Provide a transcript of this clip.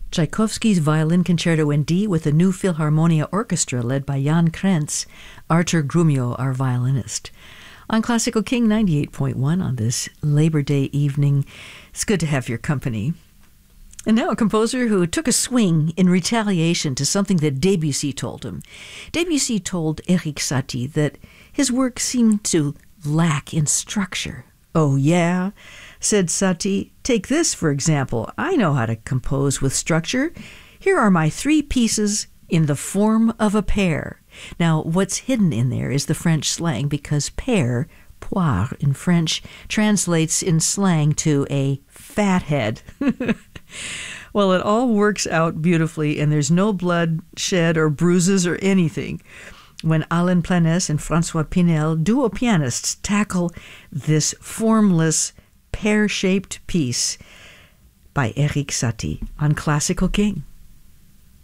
Tchaikovsky's Violin Concerto in D with the New Philharmonia Orchestra led by Jan Krentz, Artur Grumio, our violinist. On Classical King 98.1 on this Labor Day evening. It's good to have your company. And now a composer who took a swing in retaliation to something that Debussy told him. Debussy told Erik Satie that his work seemed to lack in structure. "Oh, yeah?" said Satie. "Take this, for example. I know how to compose with structure. Here are my 3 pieces in the form of a pear." Now, what's hidden in there is the French slang, because pear, poire in French, translates in slang to a fat head. Well, it all works out beautifully, and there's no blood shed or bruises or anything when Alain Planès and François Pinel, duo pianists, tackle this formless, pear-shaped piece by Erik Satie on Classical King.